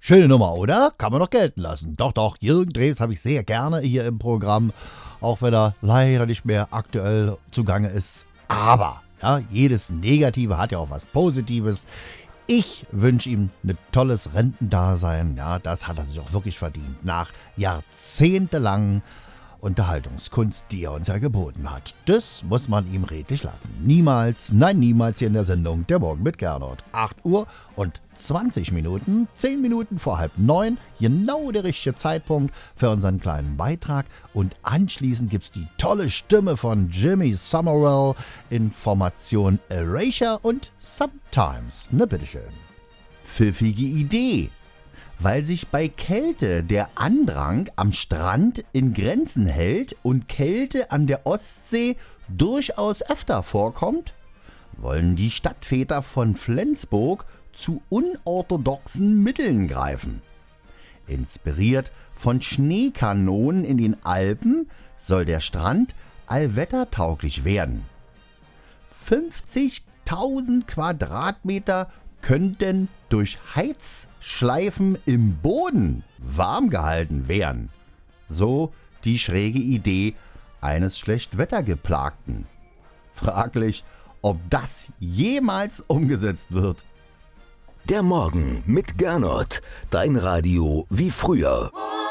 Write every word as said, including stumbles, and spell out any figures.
Schöne Nummer, oder? Kann man doch gelten lassen. Doch, doch, Jürgen Drews habe ich sehr gerne hier im Programm, auch wenn er leider nicht mehr aktuell zugange ist. Aber ja, jedes Negative hat ja auch was Positives. Ich wünsche ihm ein tolles Rentendasein. Ja, das hat er sich auch wirklich verdient. Nach jahrzehntelangen Unterhaltungskunst, die er uns ja geboten hat. Das muss man ihm redlich lassen. Niemals, nein, niemals hier in der Sendung Der Morgen mit Gernot. acht Uhr und zwanzig Minuten, zehn Minuten vor halb neun. Genau der richtige Zeitpunkt für unseren kleinen Beitrag. Und anschließend gibt es die tolle Stimme von Jimmy Somerville in Formation Erasure und Sometimes. Na bitteschön. Pfiffige Idee. Weil sich bei Kälte der Andrang am Strand in Grenzen hält und Kälte an der Ostsee durchaus öfter vorkommt, wollen die Stadtväter von Flensburg zu unorthodoxen Mitteln greifen. Inspiriert von Schneekanonen in den Alpen soll der Strand allwettertauglich werden. fünfzigtausend Quadratmeter könnten durch Heizschleifen im Boden warm gehalten werden. So die schräge Idee eines Schlechtwettergeplagten. Fraglich, ob das jemals umgesetzt wird. Der Morgen mit Gernot. Dein Radio wie früher.